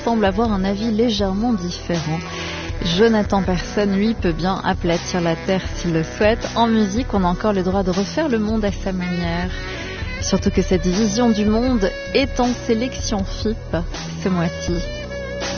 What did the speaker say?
semble avoir un avis légèrement différent. Jonathan Persson, lui, peut bien aplatir la terre s'il le souhaite. En musique, on a encore le droit de refaire le monde à sa manière. Surtout que cette vision du monde est en sélection FIP ce mois-ci.